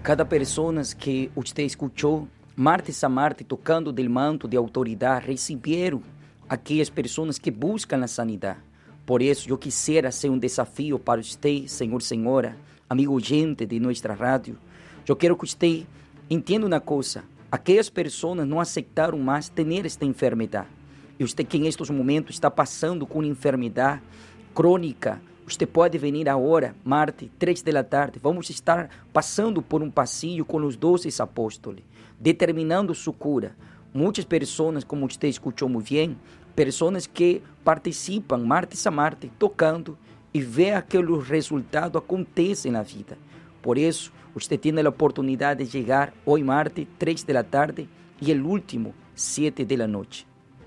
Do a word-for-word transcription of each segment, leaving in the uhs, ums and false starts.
Cada persona que usted escuchou, martes a martes, tocando del manto de autoridade, receberam aquelas pessoas que buscam a sanidade. Por isso, eu quisiera ser um desafio para você, senhor, senhora, amigo oyente de nossa rádio. Eu quero que você entenda uma coisa. Aquelas pessoas não aceitaram mais ter esta enfermidade. E você que em estes momentos está passando com enfermidade crônica, você pode vir agora, martes, três da tarde. Vamos estar passando por um passeio com os doze apóstolos, determinando sua cura. Muitas pessoas, como você escutou muito bem, pessoas que participam martes a martes, tocando e vê aqueles resultados acontecer na vida. Por isso, você tem a oportunidade de chegar hoje, martes, três da tarde, e o último, sete da noite.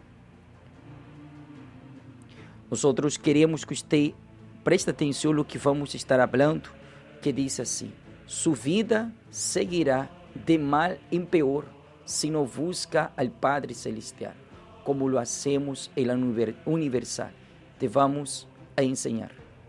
Nós queremos que você preste atenção no que vamos estar falando, que diz assim: sua vida seguirá de mal em pior se não busca al Padre Celestial, como lo hacemos en la Universal. Te vamos a enseñar.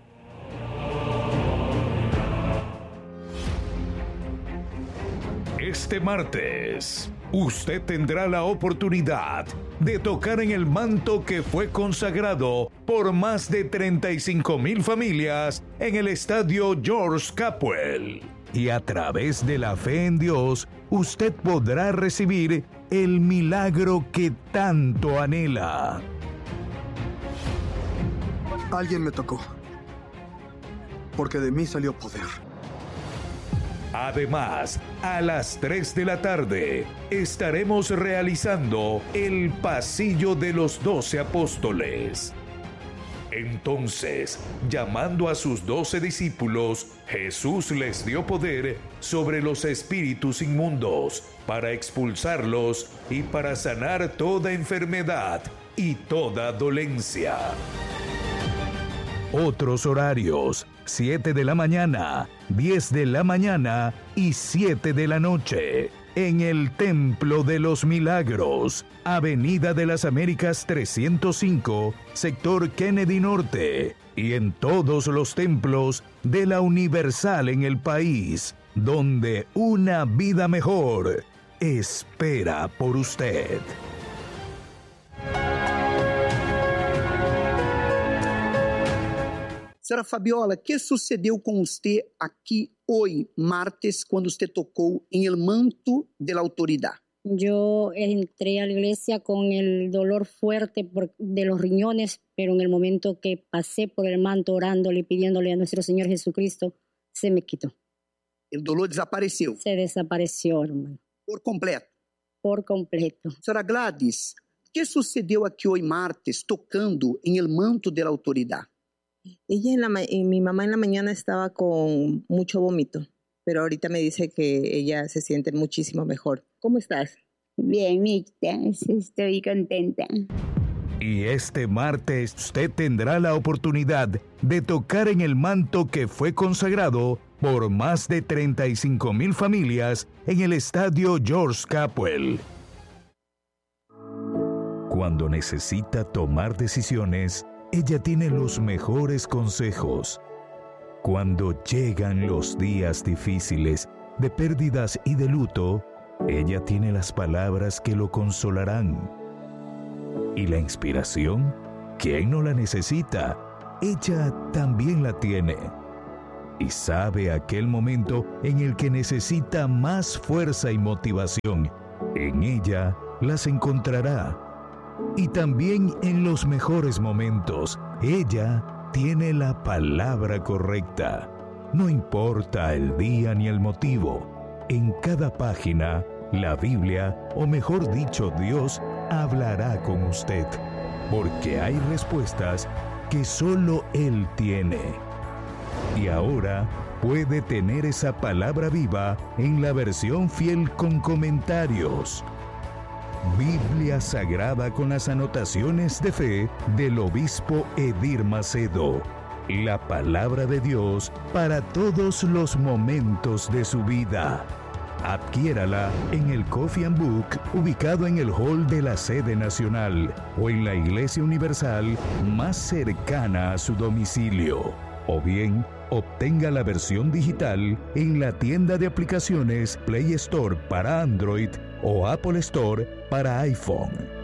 Este martes, usted tendrá la oportunidad de tocar en el manto que fue consagrado por más de treinta y cinco mil familias en el estadio George Capwell. Y a través de la fe en Dios, usted podrá recibir el milagro que tanto anhela. Alguien me tocó, porque de mí salió poder. Además, a las tres de la tarde estaremos realizando el Pasillo de los Doce Apóstoles. Entonces, llamando a sus doce discípulos, Jesús les dio poder sobre los espíritus inmundos para expulsarlos y para sanar toda enfermedad y toda dolencia. Otros horarios: siete de la mañana, diez de la mañana y siete de la noche. En el Templo de los Milagros, Avenida de las Américas trescientos cinco, sector Kennedy Norte. Y en todos los templos de la Universal en el país, donde una vida mejor espera por usted. Senhora Fabiola, o que sucedeu com você aqui hoje, martes, quando você tocou em el manto de la autoridad? Yo entré a la iglesia con el dolor fuerte por, de los riñones, pero en el momento que pasé por el manto orándole y pidiéndole a nuestro Señor Jesucristo, se me quitó. El dolor desapareceu? Se desapareció, hermano. Por completo? Por completo. Senhora Gladys, o que sucedeu aqui hoje, martes, tocando em el manto de la autoridad? Ella en la ma- y mi mamá en la mañana estaba con mucho vómito, pero ahorita me dice que ella se siente muchísimo mejor. ¿Cómo estás? Bien, Mixta, estoy contenta. Y este martes usted tendrá la oportunidad de tocar en el manto que fue consagrado por más de treinta y cinco mil familias en el estadio George Capwell. Cuando necesita tomar decisiones, ella tiene los mejores consejos. Cuando llegan los días difíciles de pérdidas y de luto, ella tiene las palabras que lo consolarán. Y la inspiración, ¿quién no la necesita? Ella también la tiene. Y sabe aquel momento en el que necesita más fuerza y motivación. En ella las encontrará. Y también en los mejores momentos, ella tiene la palabra correcta. No importa el día ni el motivo. En cada página, la Biblia, o mejor dicho, Dios, hablará con usted. Porque hay respuestas que solo Él tiene. Y ahora puede tener esa palabra viva en la versión fiel con comentarios. Biblia Sagrada con las anotaciones de fe del obispo Edir Macedo. La palabra de Dios para todos los momentos de su vida. Adquiérala en el Coffee and Book, ubicado en el hall de la sede nacional, o en la Iglesia Universal más cercana a su domicilio. O bien, Obtenga la versión digital en la tienda de aplicaciones Play Store para Android o Apple Store para iPhone.